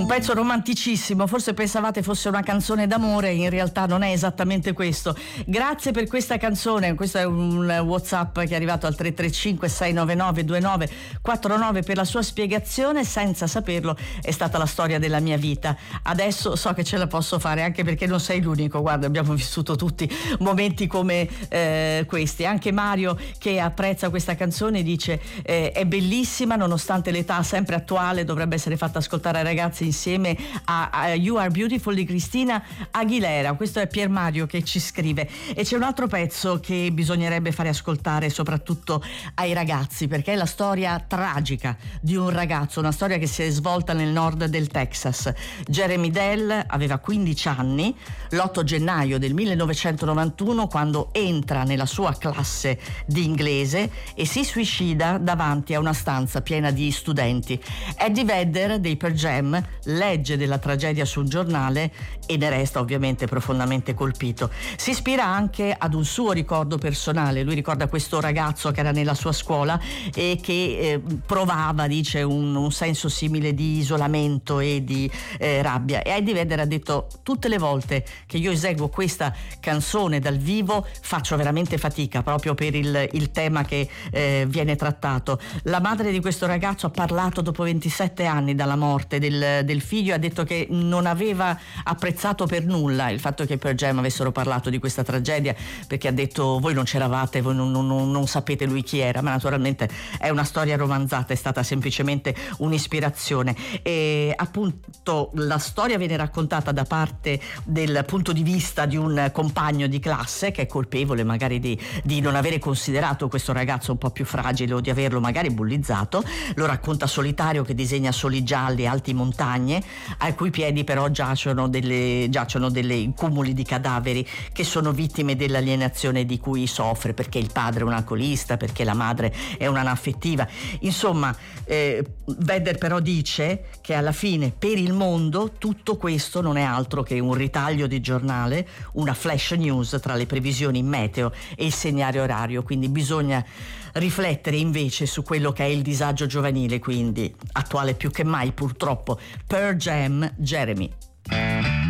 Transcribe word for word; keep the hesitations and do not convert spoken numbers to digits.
Un pezzo romanticissimo, forse pensavate fosse una canzone d'amore, in realtà non è esattamente questo. Grazie per questa canzone, questo è un WhatsApp che è arrivato al tre tre cinque sei nove nove due nove quattro nove per la sua spiegazione. Senza saperlo è stata la storia della mia vita. Adesso so che ce la posso fare, anche perché non sei l'unico, guarda, abbiamo vissuto tutti momenti come eh, questi. Anche Mario, che apprezza questa canzone, dice eh, è bellissima nonostante l'età sempre attuale, dovrebbe essere fatta ascoltare ai ragazzi insieme a, a You Are Beautiful di Cristina Aguilera. Questo è Pier Mario che ci scrive. E c'è un altro pezzo che bisognerebbe fare ascoltare soprattutto ai ragazzi, perché è la storia tragica di un ragazzo, una storia che si è svolta nel nord del Texas. Jeremy Dell aveva quindici anni l'otto gennaio del millenovecentonovantuno, quando entra nella sua classe di inglese e si suicida davanti a una stanza piena di studenti. Eddie Vedder dei Pearl Jam legge della tragedia su un giornale e ne resta ovviamente profondamente colpito. Si ispira anche ad un suo ricordo personale. Lui ricorda questo ragazzo che era nella sua scuola e che eh, provava, dice, un, un senso simile di isolamento e di eh, rabbia. E Eddie Vedder ha detto: tutte le volte che io eseguo questa canzone dal vivo faccio veramente fatica, proprio per il, il tema che eh, viene trattato. La madre di questo ragazzo ha parlato dopo ventisette anni dalla morte del, del figlio, ha detto che non aveva apprezzato per nulla il fatto che i Pearl Jam avessero parlato di questa tragedia, perché ha detto: voi non c'eravate, voi non, non, non sapete lui chi era. Ma naturalmente è una storia romanzata, è stata semplicemente un'ispirazione. E appunto la storia viene raccontata da parte del punto di vista di un compagno di classe che è colpevole magari di, di non avere considerato questo ragazzo un po' più fragile o di averlo magari bullizzato. Lo racconta solitario, che disegna soli gialli, alti montagne, ai cui piedi però giacciono delle, giacciono delle cumuli di cadaveri che sono vittime dell'alienazione di cui soffre, perché il padre è un alcolista, perché la madre è un'anaffettiva. Insomma, eh, Vedder però dice che alla fine per il mondo tutto questo non è altro che un ritaglio di giornale, una flash news tra le previsioni meteo e il segnale orario. Quindi bisogna riflettere invece su quello che è il disagio giovanile, quindi attuale più che mai purtroppo. Pearl Jam, Jeremy.